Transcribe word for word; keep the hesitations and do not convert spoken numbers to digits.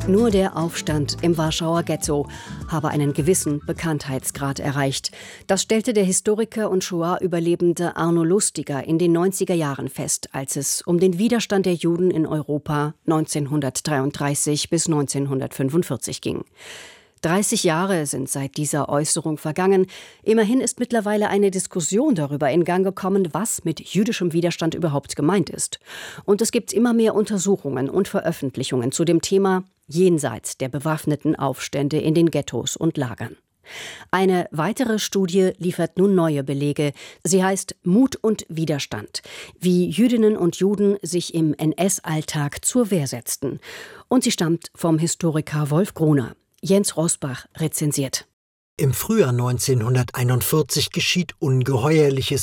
Nur der Aufstand im Warschauer Ghetto habe einen gewissen Bekanntheitsgrad erreicht. Das stellte der Historiker und Shoah-Überlebende Arno Lustiger in den neunziger Jahren fest, als es um den Widerstand der Juden in Europa neunzehnhundertdreiunddreißig bis neunzehnhundertfünfundvierzig ging. dreißig Jahre sind seit dieser Äußerung vergangen. Immerhin ist mittlerweile eine Diskussion darüber in Gang gekommen, was mit jüdischem Widerstand überhaupt gemeint ist. Und es gibt immer mehr Untersuchungen und Veröffentlichungen zu dem Thema jenseits der bewaffneten Aufstände in den Ghettos und Lagern. Eine weitere Studie liefert nun neue Belege. Sie heißt Mut und Widerstand, wie Jüdinnen und Juden sich im N S-Alltag zur Wehr setzten. Und sie stammt vom Historiker Wolf Gruner. Jens Rosbach rezensiert. Im Frühjahr neunzehnhunderteinundvierzig geschieht Ungeheuerliches